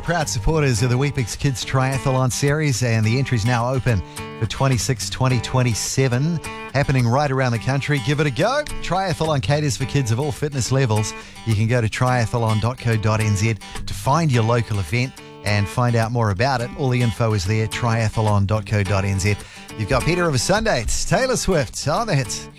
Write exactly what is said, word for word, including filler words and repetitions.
proud supporters of the Weet-Bix Kids Triathlon Series, and the entry's now open for twenty-six twenty twenty-seven, happening right around the country. Give it a go. Triathlon caters for kids of all fitness levels. You can go to triathlon dot co dot n z to find your local event and find out more about it. All the info is there, triathlon dot co dot n z. You've got Peter of a Sunday. It's Taylor Swift on the hits.